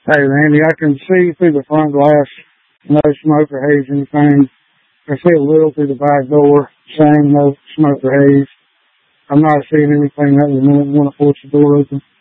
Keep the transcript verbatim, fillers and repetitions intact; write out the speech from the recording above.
Hey, Randy, I can see through the front glass, no smoke or haze, anything. I see a little through the back door, same, no smoke or haze. I'm not seeing anything that would want to force the door open.